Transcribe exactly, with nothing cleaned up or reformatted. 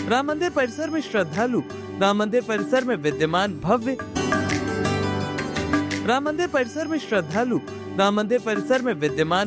राम मंदिर परिसर में श्रद्धालु राम मंदिर परिसर में विद्यमान भव्य राम मंदिर परिसर में श्रद्धालु राम मंदिर परिसर में विद्यमान